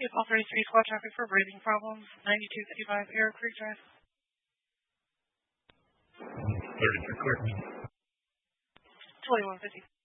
Vehicle 33 squad traffic for breathing problems. 9255 Arrow Creek Drive. 33 clear. 2150.